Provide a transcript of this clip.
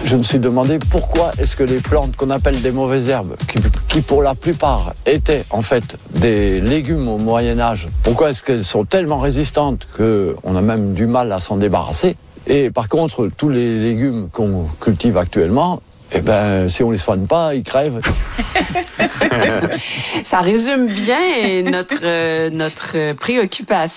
je me suis demandé pourquoi est-ce que les plantes qu'on appelle des mauvaises herbes, qui pour la plupart étaient en fait des légumes au Moyen-Âge, pourquoi est-ce qu'elles sont tellement résistantes qu'on a même du mal à s'en débarrasser? Et par contre, tous les légumes qu'on cultive actuellement, eh ben, si on les soigne pas, ils crèvent. Ça résume bien notre préoccupation.